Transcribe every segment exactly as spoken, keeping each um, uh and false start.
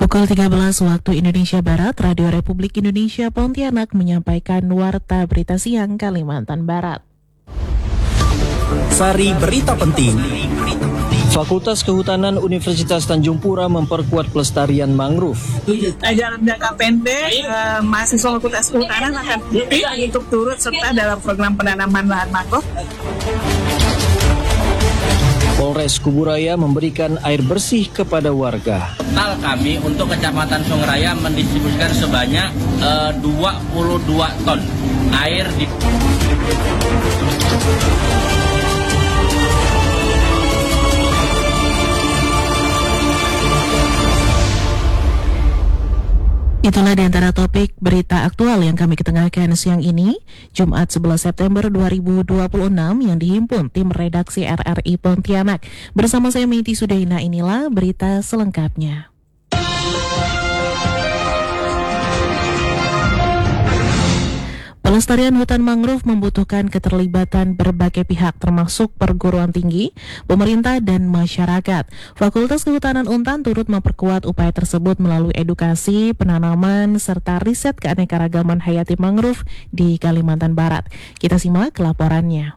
Pukul tiga belas waktu Indonesia Barat, Radio Republik Indonesia Pontianak menyampaikan Warta Berita Siang Kalimantan Barat. Sari Berita Penting. Fakultas Kehutanan Universitas Tanjung Pura memperkuat pelestarian mangrove. Dalam jangka pendek, eh, mahasiswa Fakultas Kehutanan akan untuk turut serta dalam program penanaman lahan mangrove. Polres Kuburaya memberikan air bersih kepada warga. Total kami untuk Kecamatan Songraya mendistribusikan sebanyak uh, dua puluh dua ton air di... Itulah di antara topik berita aktual yang kami ketengahkan siang ini, Jumat sebelas September dua ribu dua puluh enam yang dihimpun tim redaksi R R I Pontianak. Bersama saya Meiti Sudaina, inilah berita selengkapnya. Pelestarian hutan mangrove membutuhkan keterlibatan berbagai pihak termasuk perguruan tinggi, pemerintah, dan masyarakat. Fakultas Kehutanan Untan turut memperkuat upaya tersebut melalui edukasi, penanaman, serta riset keanekaragaman hayati mangrove di Kalimantan Barat. Kita simak laporannya.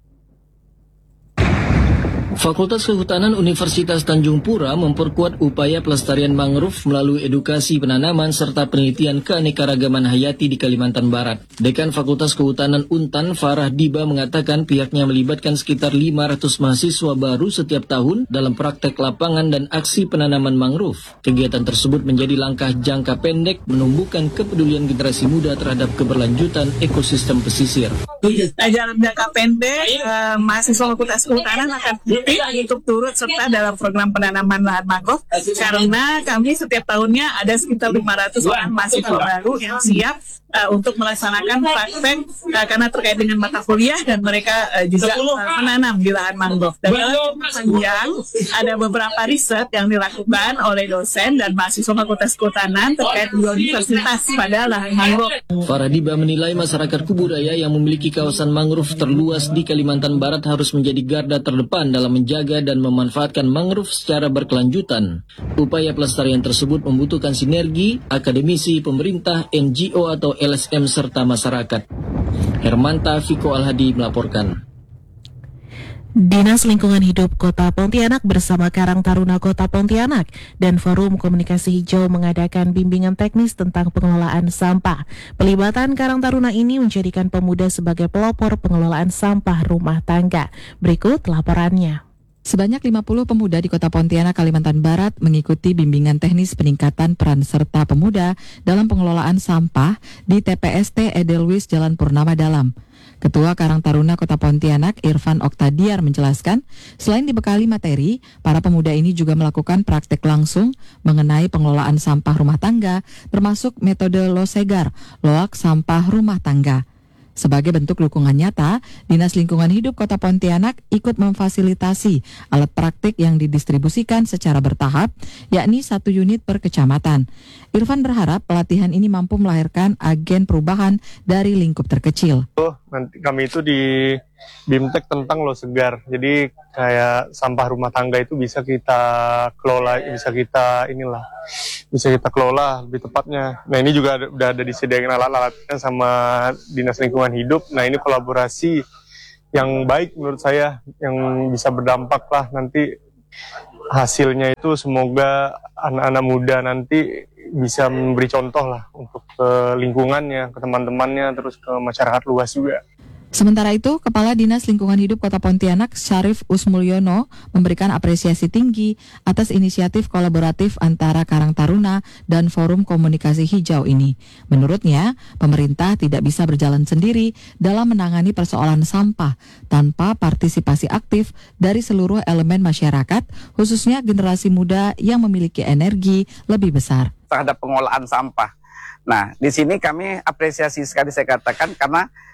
Fakultas Kehutanan Universitas Tanjung Pura memperkuat upaya pelestarian mangrove melalui edukasi penanaman serta penelitian keanekaragaman hayati di Kalimantan Barat. Dekan Fakultas Kehutanan Untan, Farah Diba, mengatakan pihaknya melibatkan sekitar lima ratus mahasiswa baru setiap tahun dalam praktek lapangan dan aksi penanaman mangrove. Kegiatan tersebut menjadi langkah jangka pendek menumbuhkan kepedulian generasi muda terhadap keberlanjutan ekosistem pesisir. Dalam jangka pendek, eh, mahasiswa Fakultas Kehutanan akan untuk turut serta dalam program penanaman lahan mangrove karena kami setiap tahunnya ada sekitar lima ratus orang mahasiswa baru yang siap uh, untuk melaksanakan praktek uh, karena terkait dengan mata kuliah dan mereka uh, juga uh, menanam di lahan mangrove. Dan dalam panjang ada beberapa riset yang dilakukan oleh dosen dan mahasiswa Fakultas Kehutanan terkait biodiversitas pada lahan mangrove. Farah Diba menilai masyarakat Kuburaya yang memiliki kawasan mangrove terluas di Kalimantan Barat harus menjadi garda terdepan dalam menjaga dan memanfaatkan mangrove secara berkelanjutan. Upaya pelestarian tersebut membutuhkan sinergi akademisi, pemerintah, N G O atau L S M serta masyarakat. Hermanta Viko Alhadi melaporkan. Dinas Lingkungan Hidup Kota Pontianak bersama Karang Taruna Kota Pontianak dan Forum Komunikasi Hijau mengadakan bimbingan teknis tentang pengelolaan sampah. Pelibatan Karang Taruna ini menjadikan pemuda sebagai pelopor pengelolaan sampah rumah tangga. Berikut laporannya. Sebanyak lima puluh pemuda di Kota Pontianak, Kalimantan Barat mengikuti bimbingan teknis peningkatan peran serta pemuda dalam pengelolaan sampah di T P S T Edelweiss Jalan Purnama Dalam. Ketua Karang Taruna Kota Pontianak, Irfan Oktadiar, menjelaskan, selain dibekali materi, para pemuda ini juga melakukan praktek langsung mengenai pengelolaan sampah rumah tangga, termasuk metode losegar, loak sampah rumah tangga. Sebagai bentuk dukungan nyata, Dinas Lingkungan Hidup Kota Pontianak ikut memfasilitasi alat praktik yang didistribusikan secara bertahap, yakni satu unit per kecamatan. Irfan berharap pelatihan ini mampu melahirkan agen perubahan dari lingkup terkecil. Oh, nanti kami itu di Bimtek tentang losegar. Jadi kayak sampah rumah tangga itu bisa kita kelola, bisa kita inilah, bisa kita kelola lebih tepatnya. Nah ini juga ada, udah ada disediakan alat-alatnya sama Dinas Lingkungan Hidup. Nah ini kolaborasi yang baik menurut saya, yang bisa berdampak lah nanti hasilnya itu semoga anak-anak muda nanti bisa memberi contoh lah untuk ke lingkungannya, ke teman-temannya, terus ke masyarakat luas juga. Sementara itu, Kepala Dinas Lingkungan Hidup Kota Pontianak, Syarif Usmulyono, memberikan apresiasi tinggi atas inisiatif kolaboratif antara Karang Taruna dan Forum Komunikasi Hijau ini. Menurutnya, pemerintah tidak bisa berjalan sendiri dalam menangani persoalan sampah tanpa partisipasi aktif dari seluruh elemen masyarakat, khususnya generasi muda yang memiliki energi lebih besar. Terhadap pengolahan sampah. Nah, di sini kami apresiasi sekali saya katakan karena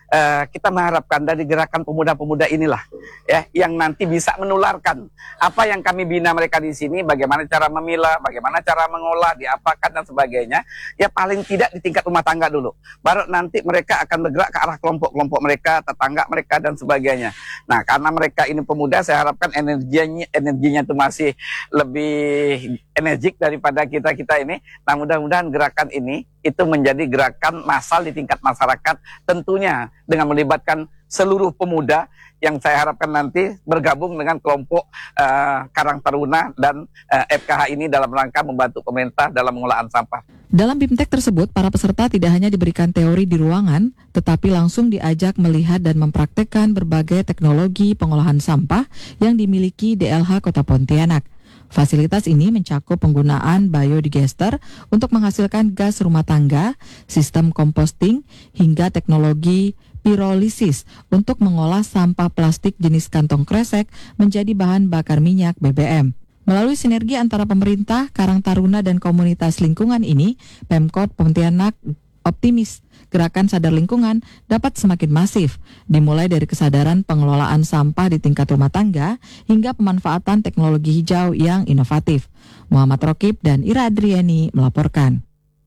uh, kita mengharapkan dari gerakan pemuda-pemuda inilah ya yang nanti bisa menularkan apa yang kami bina mereka di sini, bagaimana cara memilah, bagaimana cara mengolah, diapakan dan sebagainya. Ya paling tidak di tingkat rumah tangga dulu. Baru nanti mereka akan bergerak ke arah kelompok-kelompok mereka, tetangga mereka dan sebagainya. Nah, karena mereka ini pemuda, saya harapkan energinya energinya itu masih lebih energik daripada kita-kita ini. Nah, mudah-mudahan gerakan ini itu menjadi gerakan massal di tingkat masyarakat, tentunya dengan melibatkan seluruh pemuda yang saya harapkan nanti bergabung dengan kelompok uh, Karang Taruna dan uh, F K H ini dalam rangka membantu pemerintah dalam pengolahan sampah. Dalam BIMTEK tersebut, para peserta tidak hanya diberikan teori di ruangan, tetapi langsung diajak melihat dan mempraktekkan berbagai teknologi pengolahan sampah yang dimiliki D L H Kota Pontianak. Fasilitas ini mencakup penggunaan biodigester untuk menghasilkan gas rumah tangga, sistem composting, hingga teknologi pirolisis untuk mengolah sampah plastik jenis kantong kresek menjadi bahan bakar minyak B B M. Melalui sinergi antara pemerintah, Karang Taruna, dan komunitas lingkungan ini, Pemkot Pontianak optimis gerakan sadar lingkungan dapat semakin masif, dimulai dari kesadaran pengelolaan sampah di tingkat rumah tangga hingga pemanfaatan teknologi hijau yang inovatif. Muhammad Rokib dan Ira Adriani melaporkan.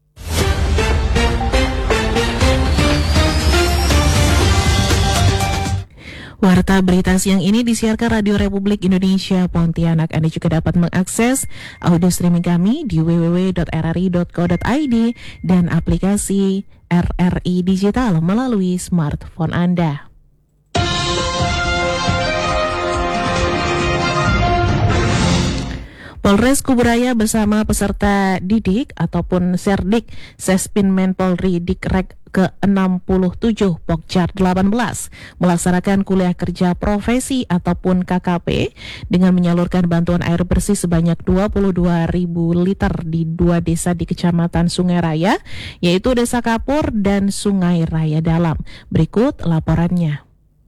Warta berita siang ini disiarkan Radio Republik Indonesia Pontianak. Anda juga dapat mengakses audio streaming kami di w w w dot r r i dot co dot i d dan aplikasi R R I Digital melalui smartphone Anda. Polres Kuburaya bersama peserta didik ataupun Serdik Sespinmen Polri Dikrek ke enam puluh tujuh Pokjar delapan belas melaksanakan kuliah kerja profesi ataupun K K P dengan menyalurkan bantuan air bersih sebanyak dua puluh dua ribu liter di dua desa di Kecamatan Sungai Raya, yaitu Desa Kapur dan Sungai Raya Dalam. Berikut laporannya.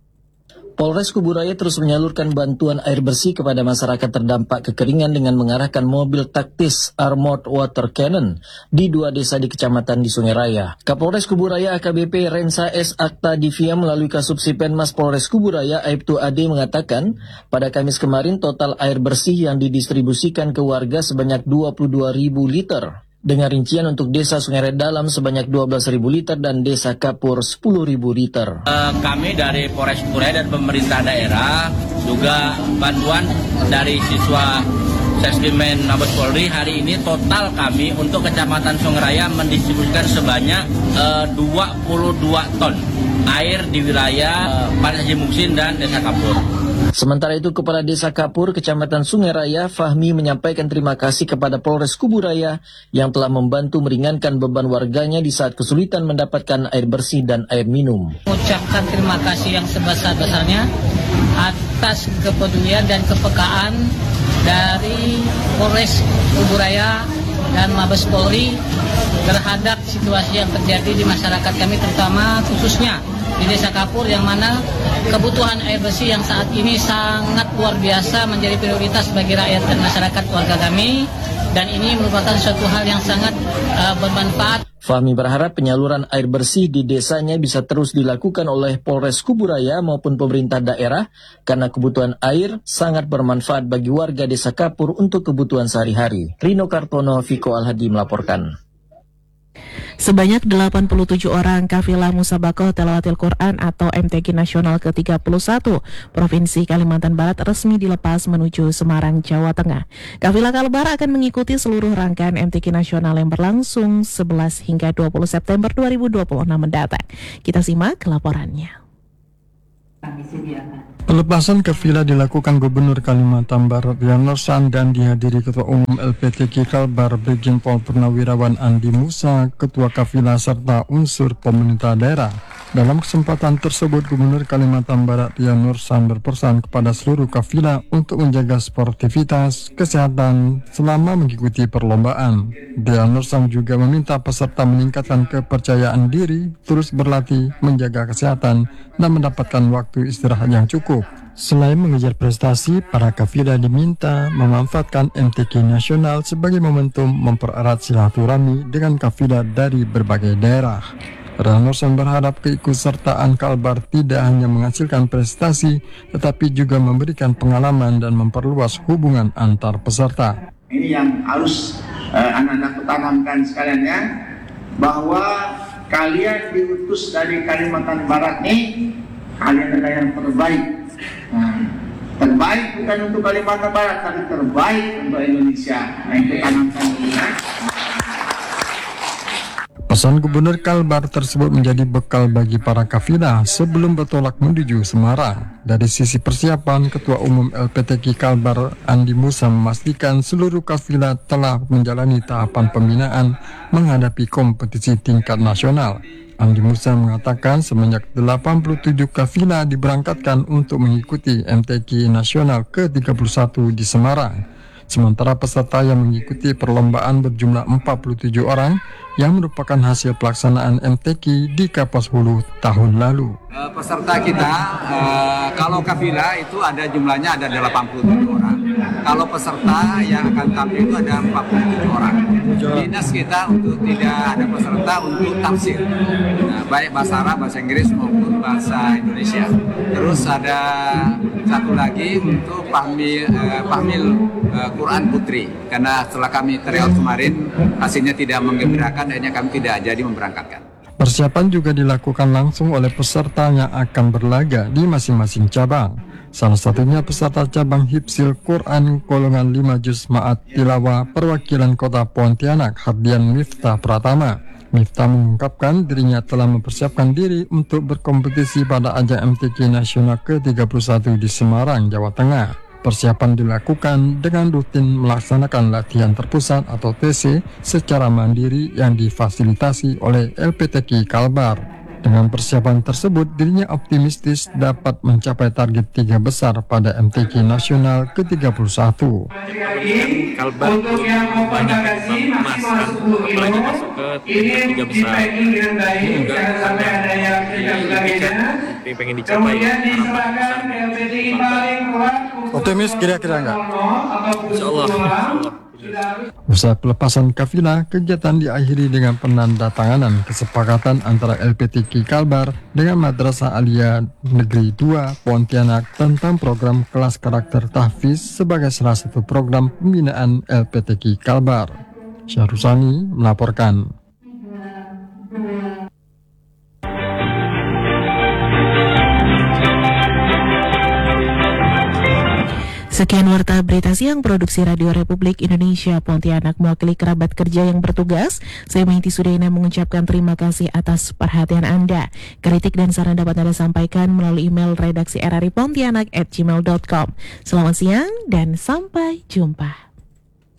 Polres Kuburaya terus menyalurkan bantuan air bersih kepada masyarakat terdampak kekeringan dengan mengarahkan mobil taktis Armored Water Cannon di dua desa di kecamatan di Sungai Raya. Kapolres Kuburaya A K B P Rensa S. Akta Divia melalui Kasubsipenmas Polres Kuburaya Aibtu Ade mengatakan, pada Kamis kemarin total air bersih yang didistribusikan ke warga sebanyak dua puluh dua ribu liter. Dengan rincian untuk Desa Sungai Raya Dalam sebanyak dua belas ribu liter dan Desa Kapur sepuluh ribu liter. Uh, kami dari Polres Kuburaya dan pemerintah daerah juga bantuan dari siswa Sespinmen Mabes Polri hari ini total kami untuk Kecamatan Sungai Raya mendistribusikan sebanyak uh, dua puluh dua ton air di wilayah uh, Panas Haji Muksin dan Desa Kapur. Sementara itu, Kepala Desa Kapur, Kecamatan Sungai Raya, Fahmi menyampaikan terima kasih kepada Polres Kuburaya yang telah membantu meringankan beban warganya di saat kesulitan mendapatkan air bersih dan air minum. Ucapkan terima kasih yang sebesar-besarnya atas kepedulian dan kepekaan dari Polres Kuburaya dan Mabes Polri terhadap situasi yang terjadi di masyarakat kami, terutama khususnya di Desa Kapur yang mana kebutuhan air bersih yang saat ini sangat luar biasa menjadi prioritas bagi rakyat dan masyarakat warga kami, dan ini merupakan suatu hal yang sangat uh, bermanfaat. Fahmi berharap penyaluran air bersih di desanya bisa terus dilakukan oleh Polres Kuburaya maupun pemerintah daerah karena kebutuhan air sangat bermanfaat bagi warga Desa Kapur untuk kebutuhan sehari-hari. Rino Kartono, Viko Alhadi melaporkan. Sebanyak delapan puluh tujuh orang kafilah Musabakoh Tilawatil Quran atau M T Q Nasional ke tiga puluh satu Provinsi Kalimantan Barat resmi dilepas menuju Semarang, Jawa Tengah. Kafilah Kalbar akan mengikuti seluruh rangkaian M T Q Nasional yang berlangsung sebelas hingga dua puluh September dua ribu dua puluh enam mendatang. Kita simak laporannya. Pelepasan kafilah dilakukan Gubernur Kalimantan Barat Rian Nursan dan dihadiri Ketua Umum L P T Q Kalbar Brigjen Pol Purnawirawan Andi Musa, Ketua Kafilah serta unsur pemerintah daerah. Dalam kesempatan tersebut, Gubernur Kalimantan Barat Rian Nursan berpesan kepada seluruh kafilah untuk menjaga sportivitas, kesehatan selama mengikuti perlombaan. Rian Nursan juga meminta peserta meningkatkan kepercayaan diri, terus berlatih, menjaga kesehatan, dan mendapatkan waktu istirahat yang cukup. Selain mengejar prestasi, para kafilah diminta memanfaatkan M T Q nasional sebagai momentum mempererat silaturahmi dengan kafilah dari berbagai daerah. Ranursan berharap keikutsertaan Kalbar tidak hanya menghasilkan prestasi, tetapi juga memberikan pengalaman dan memperluas hubungan antar peserta. Ini yang harus eh, anak-anak tanamkan sekalian ya, bahwa kalian diutus dari Kalimantan Barat nih, kalian adalah yang terbaik. Nah, terbaik bukan untuk Kalimantan Barat, tapi terbaik untuk Indonesia. Nah, itu tanamkan dulu ya. Pesan Gubernur Kalbar tersebut menjadi bekal bagi para kafilah sebelum bertolak menuju Semarang. Dari sisi persiapan, Ketua Umum L P T K Kalbar Andi Musa memastikan seluruh kafilah telah menjalani tahapan pembinaan menghadapi kompetisi tingkat nasional. Andi Musa mengatakan semenjak delapan puluh tujuh kafilah diberangkatkan untuk mengikuti M T Q nasional ke tiga puluh satu di Semarang. Sementara peserta yang mengikuti perlombaan berjumlah empat puluh tujuh orang yang merupakan hasil pelaksanaan M T Q di Kapas Hulu tahun lalu. Uh, peserta kita, uh, kalau kafilah itu ada jumlahnya ada delapan puluh tujuh orang. Kalau peserta yang akan tampil itu ada empat puluh tujuh orang. Dinas kita untuk tidak ada peserta untuk tafsir, nah, baik bahasa Arab, bahasa Inggris maupun bahasa Indonesia. Terus ada satu lagi untuk pahmil, uh, pahmil uh, Quran Putri, karena setelah kami tryout kemarin hasilnya tidak menggembirakan, akhirnya kami tidak jadi memberangkatkan. Persiapan juga dilakukan langsung oleh peserta yang akan berlaga di masing-masing cabang. Salah satunya peserta cabang Hifzil Quran golongan lima juz Ma'at Tilawah perwakilan Kota Pontianak, Hardian Miftah Pratama. Miftah mengungkapkan dirinya telah mempersiapkan diri untuk berkompetisi pada ajang M T Q nasional ke tiga puluh satu di Semarang, Jawa Tengah. Persiapan dilakukan dengan rutin melaksanakan latihan terpusat atau T C secara mandiri yang difasilitasi oleh L P T K Kalbar. Dengan persiapan tersebut, dirinya optimistis dapat mencapai target tiga besar pada M T Q nasional ke tiga puluh satu. Kalbar untuk banyak emas, kan? Apalagi masuk ke tiga besar. Juga yang pengen dicapai. Optimis kira-kira enggak? Insya Allah. Usai pelepasan kafilah, kegiatan diakhiri dengan penandatanganan kesepakatan antara L P T K Kalbar dengan Madrasah Aliyah Negeri dua Pontianak tentang program kelas karakter tahfiz sebagai salah satu program pembinaan L P T K Kalbar. Syahrusani melaporkan. Sekian warta berita siang produksi Radio Republik Indonesia Pontianak mewakili kerabat kerja yang bertugas. Saya Maiti Sudena mengucapkan terima kasih atas perhatian Anda. Kritik dan saran dapat Anda sampaikan melalui email redaksi r r i pontianak at gmail dot com. Selamat siang dan sampai jumpa.